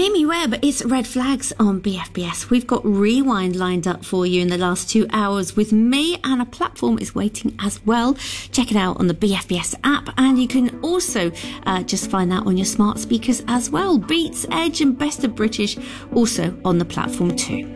Amy Webb, it's Red Flags on BFBS. We've got Rewind lined up for you in the last 2 hours with me, and a platform is waiting as well. Check it out on the BFBS app, and you can also just find that on your smart speakers as well. Beats, Edge and Best of British also on the platform too.